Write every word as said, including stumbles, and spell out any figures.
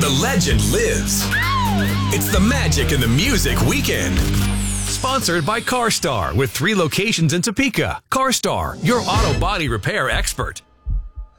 the legend lives. It's the Magic and the Music Weekend. Sponsored by CarStar with three locations in Topeka. CarStar, your auto body repair expert.